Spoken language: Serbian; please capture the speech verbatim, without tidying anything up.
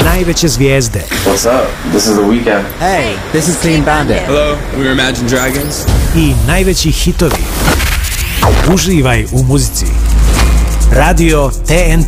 najveće zvijezde. What's up? This is The Weeknd. Hey, this is Clean Bandit. Hello, we're Imagine Dragons. I najveći hitovi. Uživaj u muzici. Radio T N T.